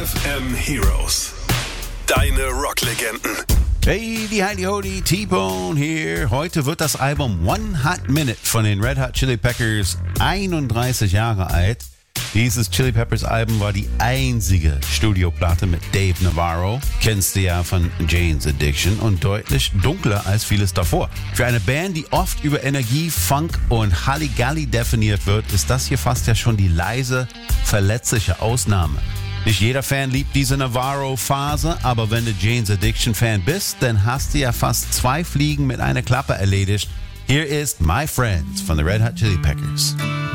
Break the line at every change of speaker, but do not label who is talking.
FM Heroes. Deine Rocklegenden.
Hey, die Heidi Hody, T-Bone hier. Heute wird das Album One Hot Minute von den Red Hot Chili Peppers 31 Jahre alt. Dieses Chili Peppers Album war die einzige Studioplatte mit Dave Navarro. Kennst du ja von Jane's Addiction und deutlich dunkler als vieles davor. Für eine Band, die oft über Energie, Funk und Halligalli definiert wird, ist das hier fast ja schon die leise, verletzliche Ausnahme. Nicht jeder Fan liebt diese Navarro-Phase, aber wenn du Jane's Addiction-Fan bist, dann hast du ja fast 2 Fliegen mit einer Klappe erledigt. Hier ist My Friends von the Red Hot Chili Peppers.